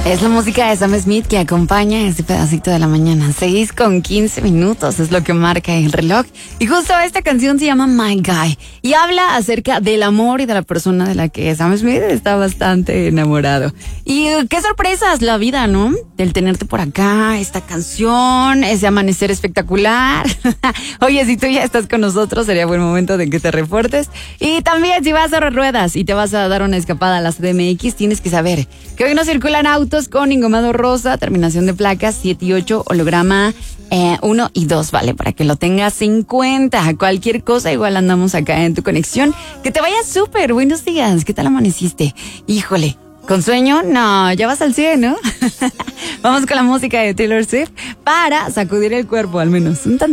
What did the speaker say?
Es la música de Sam Smith que acompaña este pedacito de la mañana. 6:15 es lo que marca el reloj. Y justo esta canción se llama My Guy. Y habla acerca del amor y de la persona de la que Sam Smith está bastante enamorado. Y qué sorpresas la vida, ¿no? Del tenerte por acá, esta canción, ese amanecer espectacular. Oye, si tú ya estás con nosotros, sería buen momento de que te reportes. Y también si vas a ruedas y te vas a dar una escapada a la CDMX, tienes que saber que hoy no circulan autos con engomado rosa, terminación de placas 7 y 8, holograma 1 y 2, ¿vale? Para que lo tengas en cuenta. Cualquier cosa, igual andamos acá en tu conexión. Que te vaya súper. Buenos días. ¿Qué tal amaneciste? Híjole, ¿con sueño? No, ya vas al 100, ¿no? Vamos con la música de Taylor Swift para sacudir el cuerpo, al menos un tanto.